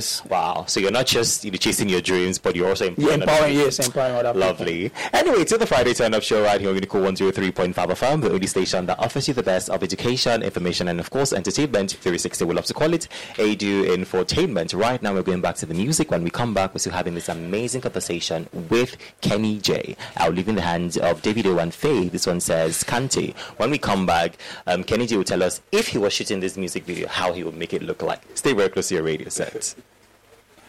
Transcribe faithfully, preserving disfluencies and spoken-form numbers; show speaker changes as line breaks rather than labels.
Yes.
Wow. So you're not just, you know, chasing your dreams, but you're also empowering.
Yeah, empowering, yes, empowering other
Lovely.
people.
Anyway, to the Friday Turn Up Show right here on Unico one oh three point five F M, the only station that offers you the best of education, information, and of course, entertainment. three sixty, we love to call it. Edu Infotainment. Right now, we're going back to the music. When we come back, we're still having this amazing conversation with Kenny J. I'll leave in the hands of Davido and Faye. This one says Kante. When we come back, um, Kenny J will tell us if he was shooting this music video, how he would make it look like. Stay very close to your radio set.